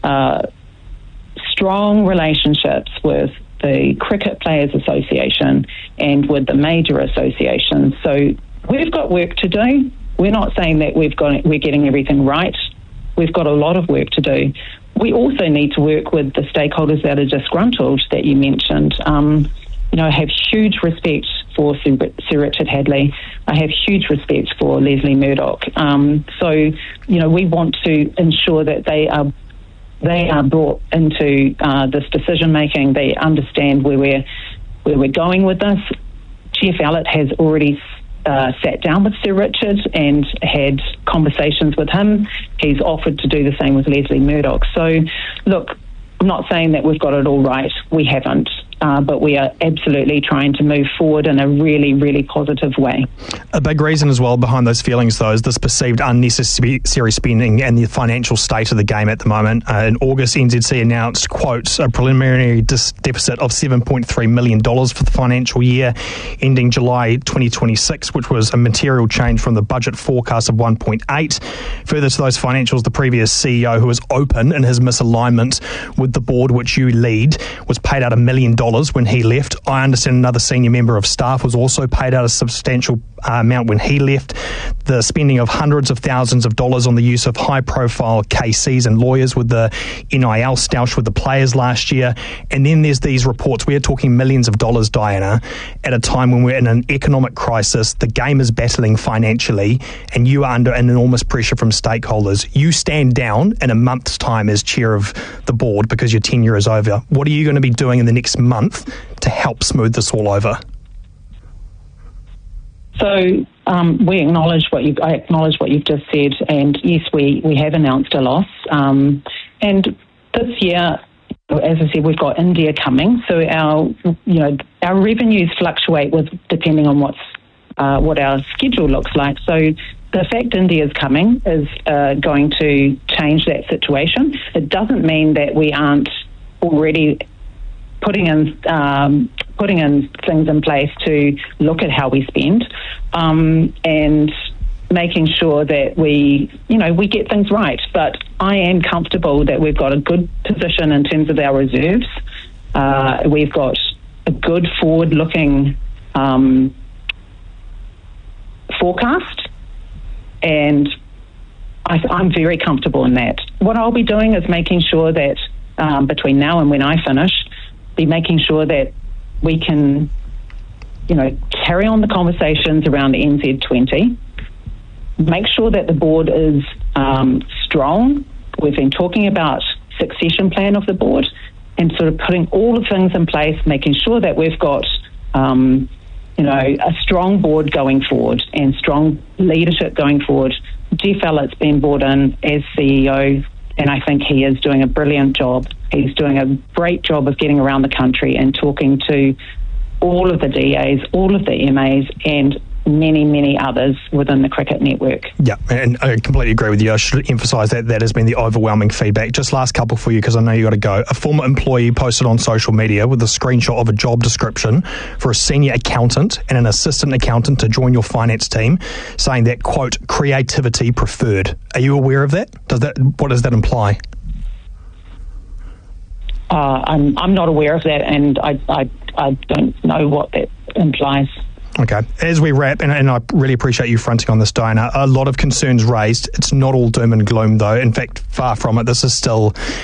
strong relationships with the Cricket Players Association and with the major associations. So we've got work to do. We're not saying that we're getting everything right. We've got a lot of work to do. We also need to work with the stakeholders that are disgruntled that you mentioned. I have huge respect for Sir Richard Hadlee. I have huge respect for Leslie Murdoch. We want to ensure that they are brought into this decision making. They understand where we're going with this. Jeff Allett has already sat down with Sir Richard and had conversations with him. He's offered to do the same with Leslie Murdoch. So, look, I'm not saying that we've got it all right. We haven't. But we are absolutely trying to move forward in a really, really positive way. A big reason as well behind those feelings, though, is this perceived unnecessary spending and the financial state of the game at the moment. In August, NZC announced, quote, a preliminary deficit of $7.3 million for the financial year ending July 2026, which was a material change from the budget forecast of 1.8. Further to those financials, the previous CEO, who was open in his misalignment with the board which you lead, was paid out $1 million when he left. I understand another senior member of staff was also paid out a substantial amount when he left. The spending of hundreds of thousands of dollars on the use of high-profile KCs and lawyers with the NIL stoush with the players last year. And then there's these reports. We are talking millions of dollars, Diana, at a time when we're in an economic crisis. The game is battling financially, and you are under an enormous pressure from stakeholders. You stand down in a month's time as chair of the board because your tenure is over. What are you going to be doing in the next month to help smooth this all over? So I acknowledge what you've just said, and yes, we have announced a loss. And this year, as I said, we've got India coming, so our revenues fluctuate depending on what our schedule looks like. So the fact India is coming is going to change that situation. It doesn't mean that we aren't already putting in things in place to look at how we spend, and making sure that we get things right. But I am comfortable that we've got a good position in terms of our reserves. We've got a good forward-looking forecast, and I'm very comfortable in that. What I'll be doing is making sure that between now and when I finish, making sure that we can, carry on the conversations around the NZ20, make sure that the board is strong. We've been talking about succession plan of the board and sort of putting all the things in place, making sure that we've got, a strong board going forward and strong leadership going forward. Jeff Allett's been brought in as CEO, and I think he is doing a brilliant job. He's doing a great job of getting around the country and talking to all of the DAs, all of the MAs, and many, many others within the cricket network. Yeah, and I completely agree with you. I should emphasise that has been the overwhelming feedback. Just last couple for you, because I know you got to go. A former employee posted on social media with a screenshot of a job description for a senior accountant and an assistant accountant to join your finance team, saying that, quote, creativity preferred. Are you aware of that? What does that imply? I'm not aware of that, and I don't know what that implies. Okay. As we wrap, and I really appreciate you fronting on this, Diana, a lot of concerns raised. It's not all doom and gloom, though. In fact, far from it. This is still